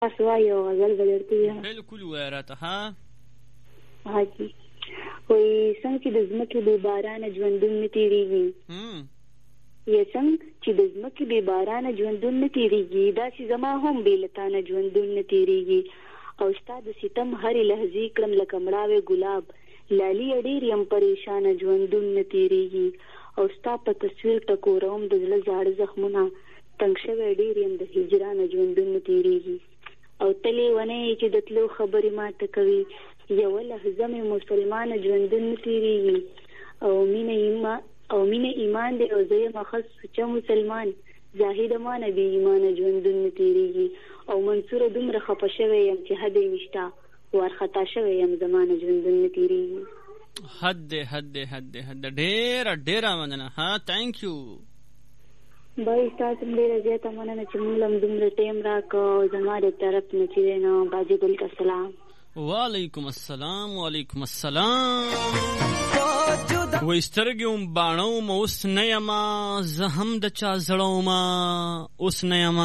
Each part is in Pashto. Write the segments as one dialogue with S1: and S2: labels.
S1: تاسو وایو غزل به درته ووایم.
S2: بالکل ووایه راته. ها
S1: حاجي وایي څنګه چې د ځمکې بې بارانه ژوندون نه تېرېږي، یا څنګه چې د ځمکې بې بارانه ژوندون نه تېرېږي، داسې زما هم بې له تا نه ژوندون نه تېرېږي. او ستا د ستم هرې لحظې کړم لکه مړاوی ګلاب، لاليه ډېر یم پریشانه ژوندون نه تېرېږي. او ستا په تصویر ټکوروم د زړه زاړه زخمونه، تنګ شوی ډېر یم د هجرانه ژوندون نه تېرېږي. او تلې ونې چې د تلو خبرې ماته کوي، یوه لحظه مې مسلمانه ژوندون نه تېرېږي. او مینه ایمان دی او زه یم ښه سوچه مسلمان، زاهده مانه بې ایمانه ژوندون نه تېرېږي. او منصوره دومره خفه شوی یم چې حد یې نشته، وارخطا شوی یم زمانه ژوندون نه تېرېږي.
S2: حد دی حد دی حد دی حد دی. ډېره ډېره مننه. ها تھینک یو
S1: بای. تاسو ډېره زیاته مننه چې موږ هم دومره ټایم راکړه. او زما د طرف نه چې دی نو باجي ګل ته سلام.
S2: وعلیکم السلام. وعلیکم السلام. وی سترګې هم باڼه وم اوس نه یمه، زه هم د چا زړه ومه اوس نه یمه.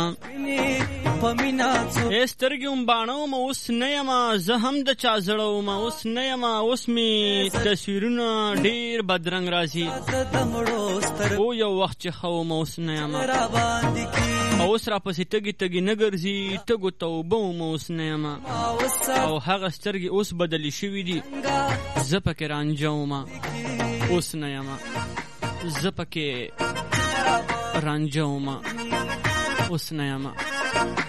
S2: سترګې هم باڼه وم اوس نه یمه، زه هم د چا زړه ومه اوس نه یمه. اوس مې تصویرونه ډېر بدرنګ راځي، او یو وخت چې ښه وم اوس نه یمه. اوس راپسې تږي تږي نه ګرځي، تږو ته اوبه وم اوس نه یمه. او هغه سترګې اوس بدلې شوي دي، زه پکې رانجه ومه اوس نه یمه. زه پکې رانجه ومه اوس نه یمه.